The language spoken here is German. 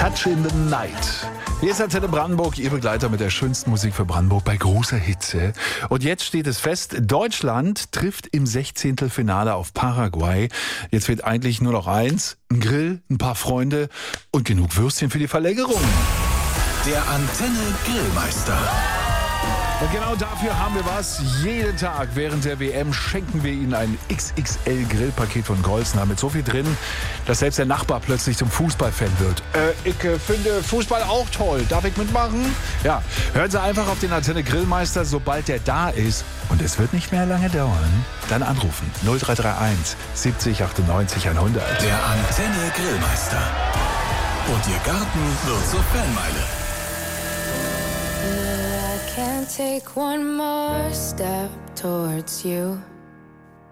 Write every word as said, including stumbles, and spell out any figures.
Touch in the Night. Hier ist Antenne Brandenburg, Ihr Begleiter mit der schönsten Musik für Brandenburg bei großer Hitze. Und jetzt steht es fest, Deutschland trifft im Sechzehntelfinale auf Paraguay. Jetzt fehlt eigentlich nur noch eins, ein Grill, ein paar Freunde und genug Würstchen für die Verlängerung. Der Antenne Grillmeister. Und genau dafür haben wir was. Jeden Tag während der W M schenken wir Ihnen ein X X L-Grillpaket von Golsner mit so viel drin, dass selbst der Nachbar plötzlich zum Fußballfan wird. Äh, ich äh, finde Fußball auch toll. Darf ich mitmachen? Ja, hören Sie einfach auf den Antenne Grillmeister, sobald der da ist. Und es wird nicht mehr lange dauern. Dann anrufen. null drei drei eins siebzig achtundneunzig hundert. Der Antenne Grillmeister. Und Ihr Garten wird zur Fanmeile. Can't take one more step towards you.